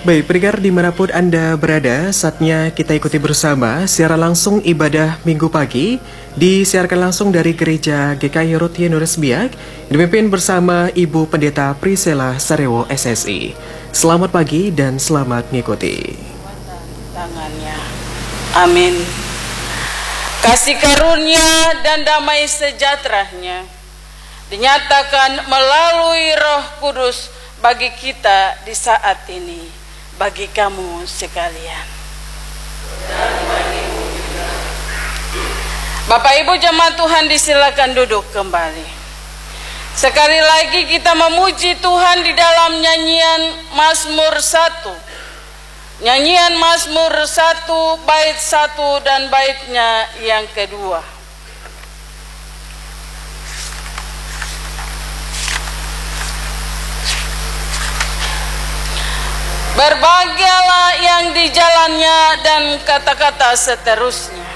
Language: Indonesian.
Baik, pendengar dimanapun Anda berada, saatnya kita ikuti bersama secara langsung ibadah Minggu pagi disiarkan langsung dari Gereja GKI Rutia Nuresbiak, dipimpin bersama Ibu Pendeta Priscilla Sarewo SSI. Selamat pagi dan selamat mengikuti. Tangannya. Amin. Kasih karunia dan damai sejahteranya dinyatakan melalui Roh Kudus bagi kita di saat ini, bagi kamu sekalian. Bapak Ibu jemaat Tuhan, disilakan duduk kembali. Sekali lagi kita memuji Tuhan di dalam nyanyian Mazmur 1. Nyanyian Mazmur 1 bait 1 dan baitnya yang kedua. Berbahagialah yang di jalannya, dan kata-kata seterusnya.